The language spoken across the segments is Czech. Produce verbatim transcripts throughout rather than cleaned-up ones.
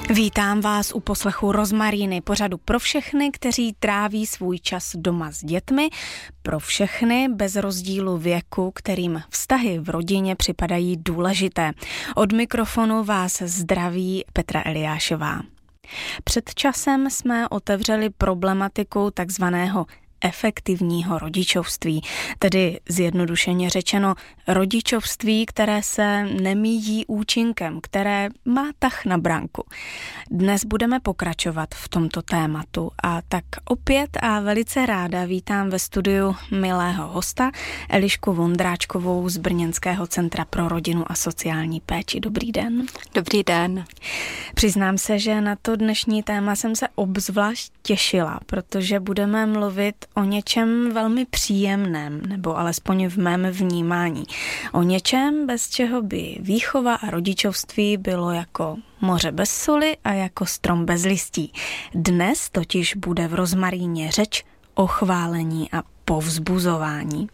Vítám vás u poslechu Rozmaríny, pořadu pro všechny, kteří tráví svůj čas doma s dětmi, pro všechny bez rozdílu věku, kterým vztahy v rodině připadají důležité. Od mikrofonu vás zdraví Petra Eliášová. Před časem jsme otevřeli problematiku takzvaného efektivního rodičovství, tedy zjednodušeně řečeno rodičovství, které se nemíjí účinkem, které má tah na branku. Dnes budeme pokračovat v tomto tématu a tak opět a velice ráda vítám ve studiu milého hosta Elišku Vondráčkovou z Brněnského centra pro rodinu a sociální péči. Dobrý den. Dobrý den. Přiznám se, že na to dnešní téma jsem se obzvlášť těšila, protože budeme mluvit o něčem velmi příjemném, nebo alespoň v mém vnímání. O něčem, bez čeho by výchova a rodičovství bylo jako moře bez soli a jako strom bez listí. Dnes totiž bude v Rozmaríně řeč o chválení a povzbuzování.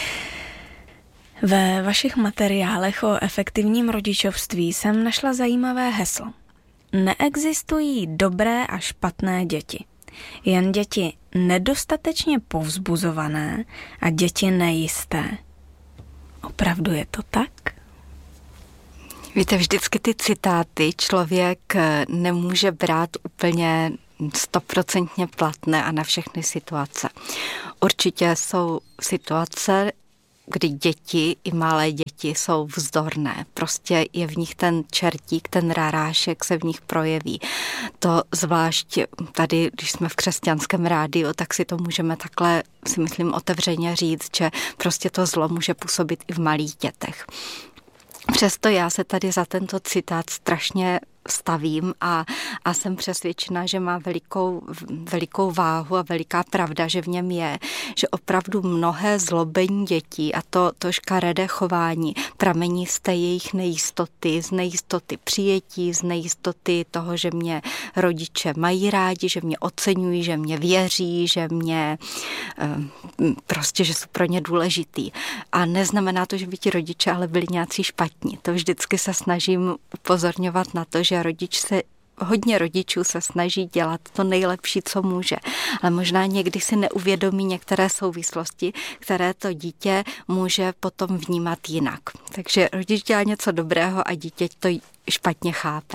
Ve vašich materiálech o efektivním rodičovství jsem našla zajímavé heslo. Neexistují dobré a špatné děti. Jen děti nedostatečně povzbuzované a děti nejisté. Opravdu je to tak? Víte, vždycky ty citáty člověk nemůže brát úplně stoprocentně platné a na všechny situace. Určitě jsou situace, kdy děti, i malé děti, jsou vzdorné. Prostě je v nich ten čertík, ten rarášek se v nich projeví. To zvlášť tady, když jsme v křesťanském rádiu, tak si to můžeme takhle, si myslím, otevřeně říct, že prostě to zlo může působit i v malých dětech. Přesto já se tady za tento citát strašně stavím a, a jsem přesvědčena, že má velikou, velikou váhu a veliká pravda, že v něm je, že opravdu mnohé zlobení dětí a to, to škaredé chování pramení z té jejich nejistoty, z nejistoty přijetí, z nejistoty toho, že mě rodiče mají rádi, že mě oceňují, že mě věří, že mě prostě, že jsou pro ně důležitý. A neznamená to, že by ti rodiče ale byli nějací špatní. To vždycky se snažím upozorňovat na to, že rodič se, hodně rodičů se snaží dělat to nejlepší, co může. Ale možná někdy si neuvědomí některé souvislosti, které to dítě může potom vnímat jinak. Takže rodič dělá něco dobrého a dítě to špatně chápe.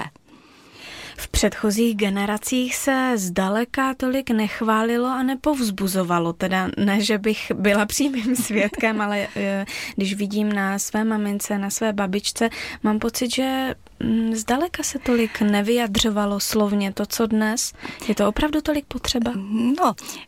V předchozích generacích se zdaleka tolik nechválilo a nepovzbuzovalo. Teda ne, že bych byla přímým svědkem, ale když vidím na své mamince, na své babičce, mám pocit, že zdaleka se tolik nevyjadřovalo slovně to, co dnes. Je to opravdu tolik potřeba? No,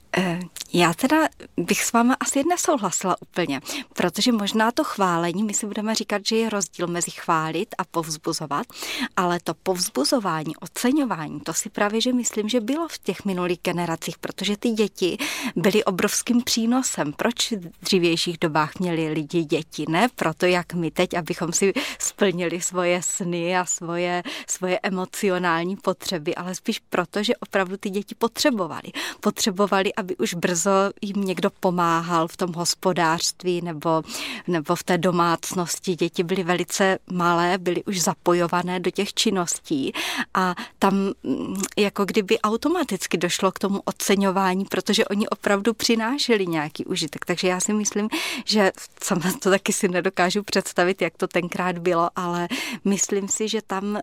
já teda bych s váma asi nesouhlasila úplně, protože možná to chválení, my si budeme říkat, že je rozdíl mezi chválit a povzbuzovat, ale to povzbuzování, oceňování, to si právě, že myslím, že bylo v těch minulých generacích, protože ty děti byly obrovským přínosem. Proč v dřívějších dobách měli lidi děti? Ne proto, jak my teď, abychom si splnili svoje sny a svoje, svoje emocionální potřeby, ale spíš proto, že opravdu ty děti potřebovali. Potřebovali, aby už brzo jim někdo pomáhal v tom hospodářství nebo, nebo v té domácnosti. Děti byly velice malé, byly už zapojované do těch činností a tam jako kdyby automaticky došlo k tomu oceňování, protože oni opravdu přinášeli nějaký užitek. Takže já si myslím, že sama to taky si nedokážu představit, jak to tenkrát bylo, ale myslím si, že tam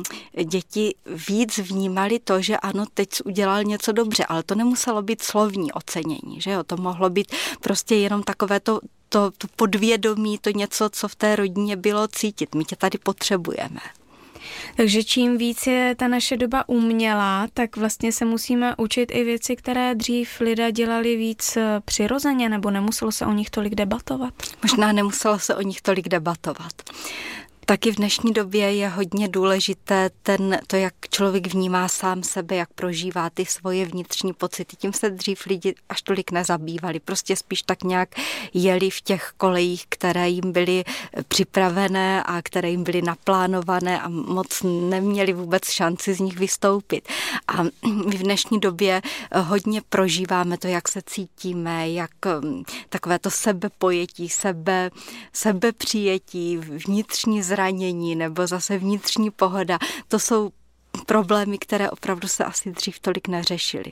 děti víc vnímali to, že ano, teď udělal něco dobře, ale to nemuselo být slovní ocenění, že jo, to mohlo být prostě jenom takové to, to, to podvědomí, to něco, co v té rodině bylo cítit. My tě tady potřebujeme. Takže čím víc je ta naše doba umělá, tak vlastně se musíme učit i věci, které dřív lidé dělali víc přirozeně, nebo nemuselo se o nich tolik debatovat? Možná nemuselo se o nich tolik debatovat. Taky v dnešní době je hodně důležité ten, to, jak člověk vnímá sám sebe, jak prožívá ty svoje vnitřní pocity. Tím se dřív lidi až tolik nezabývali. Prostě spíš tak nějak jeli v těch kolejích, které jim byly připravené a které jim byly naplánované a moc neměli vůbec šanci z nich vystoupit. A my v dnešní době hodně prožíváme to, jak se cítíme, jak takové to sebepojetí, sebe, sebepřijetí, vnitřní zranění nebo zase vnitřní pohoda. To jsou problémy, které opravdu se asi dřív tolik neřešily.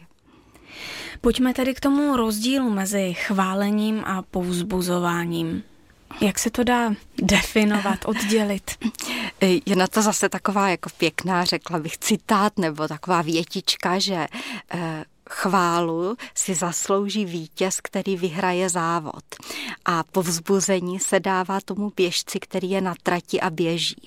Pojďme tedy k tomu rozdílu mezi chválením a povzbuzováním. Jak se to dá definovat, oddělit? Je na to zase taková jako pěkná, řekla bych, citát nebo taková větička, že eh, chválu si zaslouží vítěz, který vyhraje závod. A povzbuzení se dává tomu běžci, který je na trati a běží.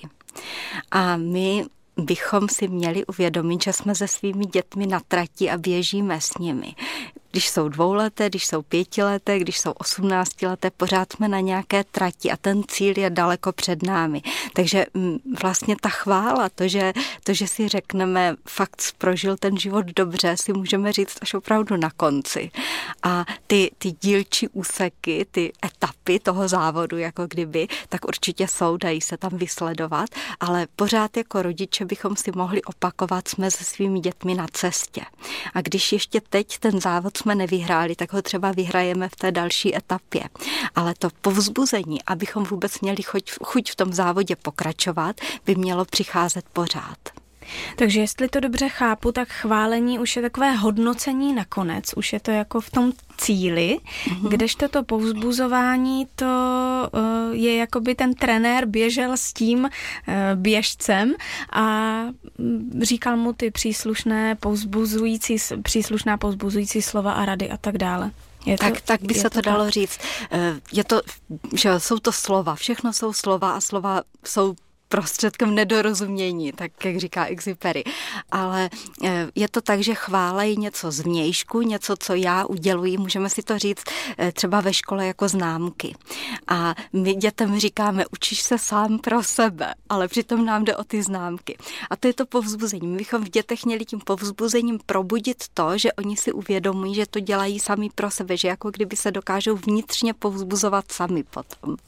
A my bychom si měli uvědomit, že jsme se svými dětmi na trati a běžíme s nimi. Když jsou dvouleté, když jsou pětileté, když jsou osmnáctileté, pořád jsme na nějaké trati a ten cíl je daleko před námi. Takže vlastně ta chvála, to, že, to, že si řekneme, fakt prožil ten život dobře, si můžeme říct až opravdu na konci. A ty, ty dílčí úseky, ty etapy toho závodu, jako kdyby, tak určitě jsou, dají se tam vysledovat, ale pořád jako rodiče bychom si mohli opakovat, jsme se svými dětmi na cestě. A když ještě teď ten závod jsme nevyhráli, tak ho třeba vyhrajeme v té další etapě. Ale to povzbuzení, abychom vůbec měli chuť, chuť v tom závodě pokračovat, by mělo přicházet pořád. Takže jestli to dobře chápu, tak chválení už je takové hodnocení nakonec, už je to jako v tom cíli, mm-hmm. kdežto to povzbuzování, to uh, je jako by ten trenér běžel s tím uh, běžcem a říkal mu ty příslušné povzbuzující, příslušná povzbuzující slova a rady a tak dále. Je to, tak, tak by se to, to dalo tak říct. Je to, že jsou to slova, všechno jsou slova a slova jsou prostředkem nedorozumění, tak jak říká Exupery. Ale je to tak, že chvála je něco zvnějšku, něco, co já uděluji, můžeme si to říct třeba ve škole jako známky. A my dětem říkáme, učíš se sám pro sebe, ale přitom nám jde o ty známky. A to je to povzbuzení. My bychom v dětech měli tím povzbuzením probudit to, že oni si uvědomují, že to dělají sami pro sebe, že jako kdyby se dokážou vnitřně povzbuzovat sami potom.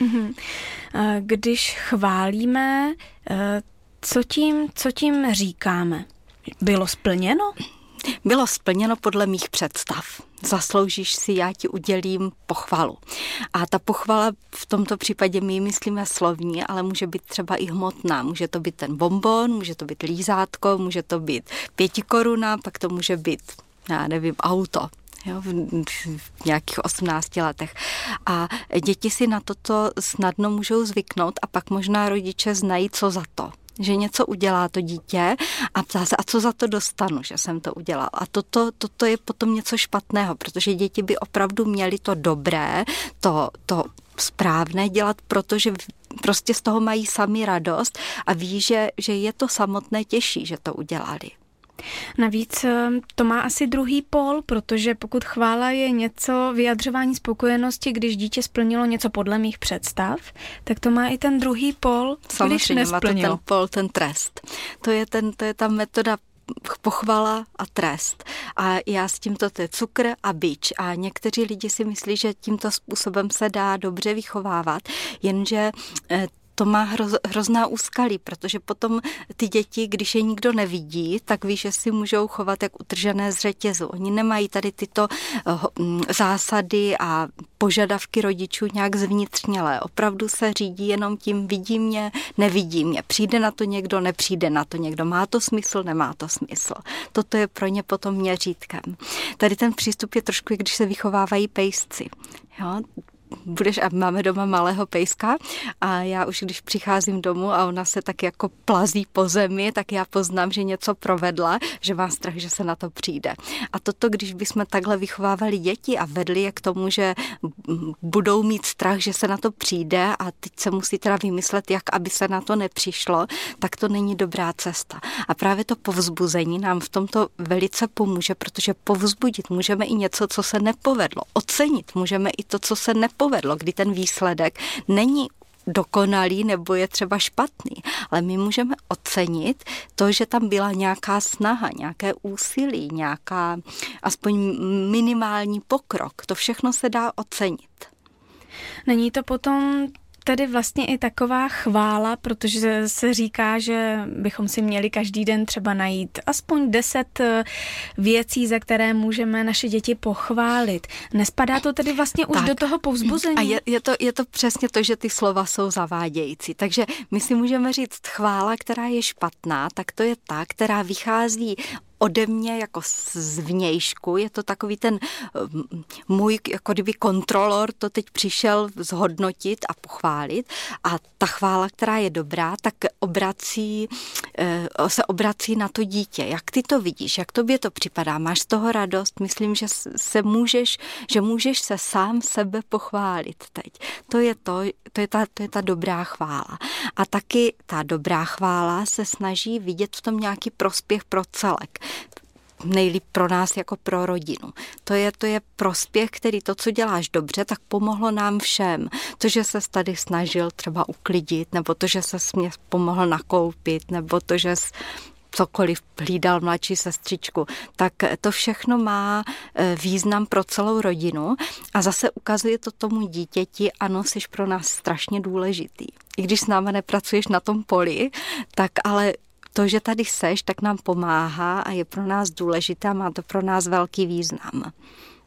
Když chválíme, co tím, co tím říkáme? Bylo splněno? Bylo splněno podle mých představ. Zasloužíš si, já ti udělím pochvalu. A ta pochvala v tomto případě my myslíme slovní, ale může být třeba i hmotná. Může to být ten bonbon, může to být lízátko, může to být pěti koruna, pak to může být, já nevím, auto. Jo, v, v nějakých osmnácti letech. A děti si na toto snadno můžou zvyknout a pak možná rodiče znají, co za to. Že něco udělá to dítě a ptá se, a co za to dostanu, že jsem to udělal. A toto, toto je potom něco špatného, protože děti by opravdu měly to dobré, to, to správné dělat, protože prostě z toho mají sami radost a ví, že, že je to samotné těžší, že to udělali. Navíc to má asi druhý pól, protože pokud chvála je něco vyjadřování spokojenosti, když dítě splnilo něco podle mých představ, tak to má i ten druhý pól, když nesplnilo. Samozřejmě má to ten pól, ten trest. To je, ten, to je ta metoda pochvala a trest. A já s tímto to je cukr a bič. A někteří lidi si myslí, že tímto způsobem se dá dobře vychovávat, jenže to má hroz, hrozná úskalí, protože potom ty děti, když je nikdo nevidí, tak ví, že si můžou chovat jak utržené z řetězu. Oni nemají tady tyto uh, zásady a požadavky rodičů nějak zvnitřnělé. Opravdu se řídí jenom tím, vidí mě, nevidí mě. Přijde na to někdo, nepřijde na to někdo. Má to smysl, nemá to smysl. Toto je pro ně potom měřítkem. Tady ten přístup je trošku, když se vychovávají pejsci. Jo? Budeš, a máme doma malého pejska a já už když přicházím domů a ona se tak jako plazí po zemi, tak já poznám, že něco provedla, že má strach, že se na to přijde. A toto, když bychom takhle vychovávali děti a vedli je k tomu, že budou mít strach, že se na to přijde a teď se musí teda vymyslet, jak aby se na to nepřišlo, tak to není dobrá cesta. A právě to povzbuzení nám v tomto velice pomůže, protože povzbudit můžeme i něco, co se nepovedlo. Ocenit můžeme i to, co se nepovedlo. Povedlo, kdy ten výsledek není dokonalý nebo je třeba špatný, ale my můžeme ocenit to, že tam byla nějaká snaha, nějaké úsilí, nějaká aspoň minimální pokrok. To všechno se dá ocenit. Není to potom tedy vlastně i taková chvála, protože se říká, že bychom si měli každý den třeba najít aspoň deset věcí, za které můžeme naše děti pochválit. Nespadá to tedy vlastně už tak. do toho povzbuzení? A je, je, to, je to přesně to, že ty slova jsou zavádějící. Takže my si můžeme říct chvála, která je špatná, tak to je ta, která vychází ode mě jako z vnějšku, je to takový ten můj jako kdyby kontrolor to teď přišel zhodnotit a pochválit a ta chvála, která je dobrá, tak obrací, se obrací na to dítě. Jak ty to vidíš, jak tobě to připadá, máš z toho radost, myslím, že se můžeš, že můžeš se sám sebe pochválit teď. To je to, to je ta, to je ta dobrá chvála. A taky ta dobrá chvála se snaží vidět v tom nějaký prospěch pro celek. Nejlíp pro nás jako pro rodinu. To je, to je prospěch, který to, co děláš dobře, tak pomohlo nám všem. To, že ses tady snažil třeba uklidit, nebo to, že ses mě pomohl nakoupit, nebo to, že jsi cokoliv hlídal mladší sestřičku, tak to všechno má význam pro celou rodinu a zase ukazuje to tomu dítěti, ano, jsi pro nás strašně důležitý. I když s námi nepracuješ na tom poli, tak ale to, že tady seš, tak nám pomáhá a je pro nás důležitá, má to pro nás velký význam.